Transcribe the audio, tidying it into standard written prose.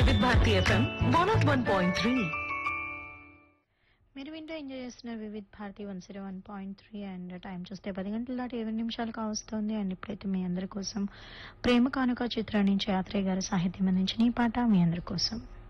వివిధ భారతి ఎఫ్ఎం 101.3. మీరు వింటూ ఎంజాయ్ చేస్తున్నారు వివిధ్ భారతి 101.3 అండ్ టైం చూస్తే 10 గంటల దాటి 20 నిమిషాలు కావస్తుంది. అండ్ ఇప్పుడైతే మీ అందరి కోసం ప్రేమ కానుక చిత్రం నుంచి ఆత్రేయ గారు సాహిత్యం అందించిన ఈ పాట మీ అందరి కోసం.